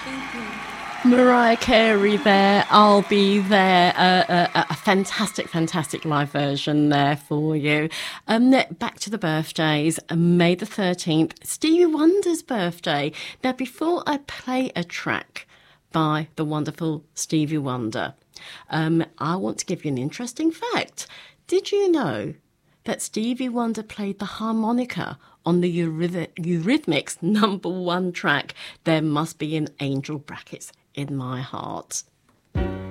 Thank you. Mariah Carey there, I'll Be There, a fantastic, fantastic live version there for you. Back to the birthdays, May the 13th, Stevie Wonder's birthday. Now, before I play a track by the wonderful Stevie Wonder, I want to give you an interesting fact. Did you know that Stevie Wonder played the harmonica on the Eurythmics #1 track, There Must Be an Angel, brackets, in My Heart?